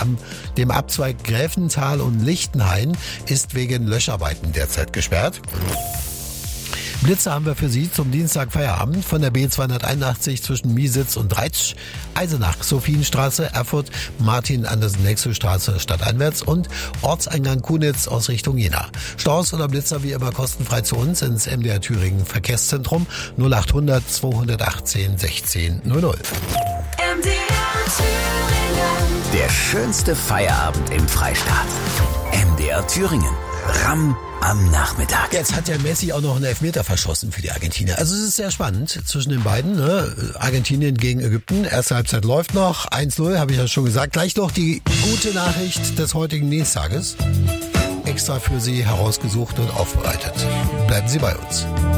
dem Abzweig Gräfenthal und Lichtenhain ist wegen Löscharbeiten derzeit gesperrt. Blitzer haben wir für Sie zum Dienstag Feierabend von der B281 zwischen Miesitz und Dreitsch, Eisenach, Sophienstraße, Erfurt, Martin-Andersen-Nexel-Straße stadteinwärts und Ortseingang Kunitz aus Richtung Jena. Staus oder Blitzer wie immer kostenfrei zu uns ins MDR Thüringen Verkehrszentrum 0800 218 16 00. Der schönste Feierabend im Freistaat. MDR Thüringen. Ramm am Nachmittag. Jetzt hat ja Messi auch noch einen Elfmeter verschossen für die Argentinier. Also es ist sehr spannend zwischen den beiden. Ne? Argentinien gegen Ägypten. Erste Halbzeit läuft noch. 1-0, habe ich ja schon gesagt. Gleich noch die gute Nachricht des heutigen Dienstages. Extra für Sie herausgesucht und aufbereitet. Bleiben Sie bei uns.